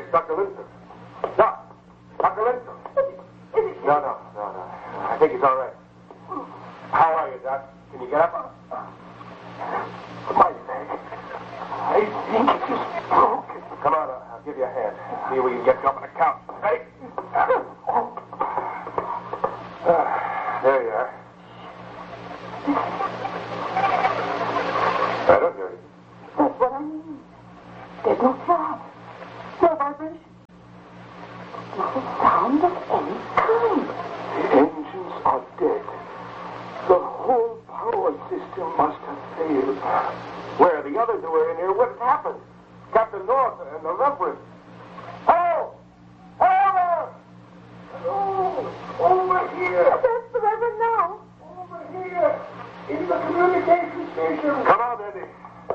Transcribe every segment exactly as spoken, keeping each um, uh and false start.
it's Doctor Linton. Doc! Doctor Linton! No, no, no, no. I think he's all right. How are you, Doc? Can you get up? My leg. I think it is broken. Come on, I'll, I'll give you a hand. See if we can get you up on the couch. Hey! Uh, there you are. I don't hear you. That's what I mean. There's no throb. No vibration. No sound of any kind. The engines are dead. The whole power system must have failed. Where are the others who were in here? What's happened? Captain North and the Reverend. Hello! Hello! Hello! Over here! That's the Reverend now. Over here! In the communication station. Come on, Eddie.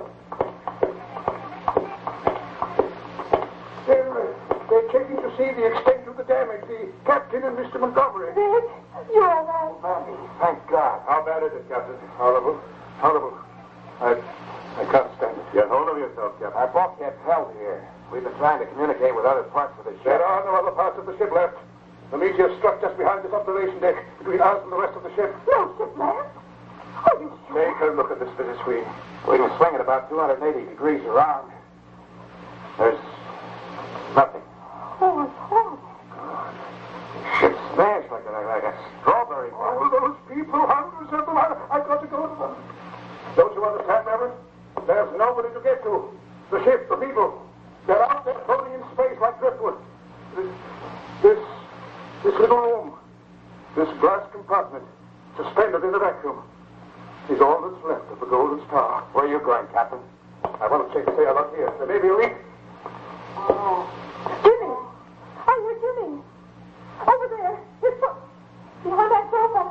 They're, they're checking to see the extent of the damage. The captain and Mister Montgomery. Dick, you're all right. Mandy, thank God. How bad is it, Captain? Horrible. Horrible. I... I can't stand it. Get hold of yourself, Captain. Our bulkhead's held here. We've been trying to communicate with other parts of the ship. There are no other parts of the ship left. The meteor struck just behind this observation deck, between us and the rest of the ship. No ship left? Are you sure? Take a look at this visit screen. We can swing it about two hundred eighty degrees around. There's nothing. Oh, it's horrible. Ship smashed like a, like a strawberry All bomb. those people, hundreds of them, I, I've got to go to them. Don't you understand, Reverend? There's nobody to get to. The ship, the people, they're out there floating in space like driftwood. This, this, this little room, this glass compartment, suspended in the vacuum, is all that's left of the Golden Star. Where are you going, Captain? I want to check the sail up here. There may be a leak. Oh. Jimmy! I hear Jimmy! Over there! His foot! Behind that sofa!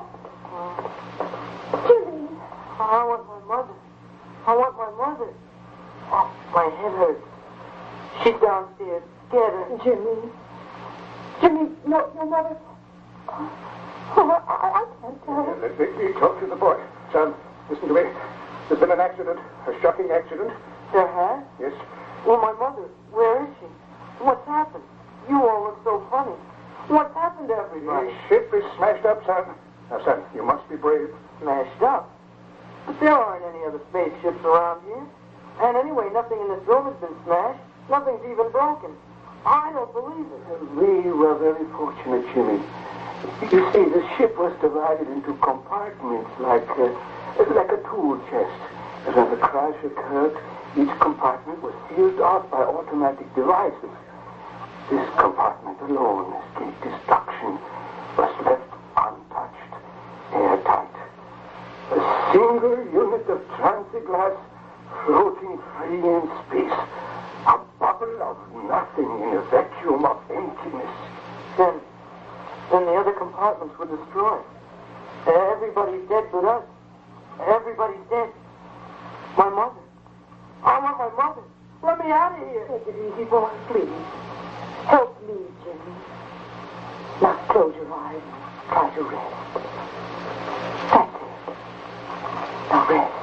Jimmy! I want my mother. I want my mother. Oh, my head hurts. She's downstairs. Get her. Jimmy! Jimmy, no, your mother... Oh, I, I can't tell her. Let me talk to the boy. Son, listen to me. There's been an accident, a shocking accident. There has? Yes. Well, my mother, where is she? What's happened? You all look so funny. What's happened to everybody? The ship is smashed up, son. Now, son, you must be brave. Smashed up. But there aren't any other spaceships around here. And anyway, nothing in this room has been smashed. Nothing's even broken. I don't believe it. We were very fortunate, Jimmy. You see, the ship was divided into compartments like a, like a tool chest. And when the crash occurred, each compartment was sealed off by automatic devices. This compartment alone escaped destruction, was left untouched, airtight. A single unit of transiglass floating free in space. A bubble of nothing in a vacuum of emptiness. Then, then the other compartments were destroyed. Everybody's dead but us. Everybody's dead. My mother. I want my mother. Let me out of here. Take it easy, boy, please. Help me, Jimmy. Now close your eyes and try to rest. That's it. Now rest.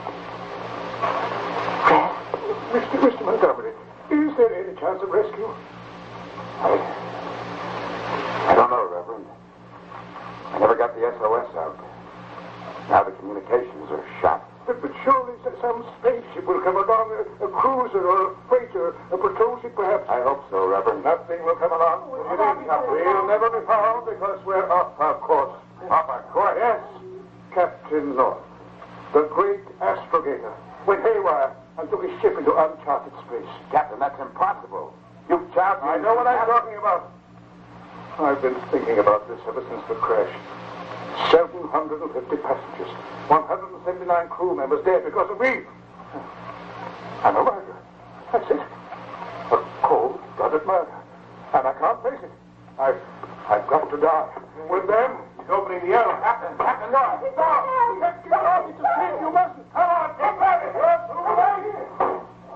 Rest. Mister Mister Montgomery, is there any chance of rescue? I... I don't know, Reverend. I never got the S O S out. Now the communications are shot. But, but surely some spaceship will come along, a, a cruiser or a freighter, a patrol ship perhaps. I hope so, Reverend. Nothing will come along. What do you mean, Captain? We'll never be found because we're off our course. Off our course? Yes, Captain North, the great astrogator, went haywire and took his ship into uncharted space. Captain, that's impossible. You've charged me. I know what I'm talking about. I've been thinking about this ever since the crash. seven hundred fifty passengers, one hundred seventy-nine crew members dead because of me. And a murder. That's it. A cold-blooded murder. And I can't face it. I've, I've got to die. With them. He's opening the airlock. Captain, Captain, no. No. Get off. It's a ship. You mustn't. Come on. Get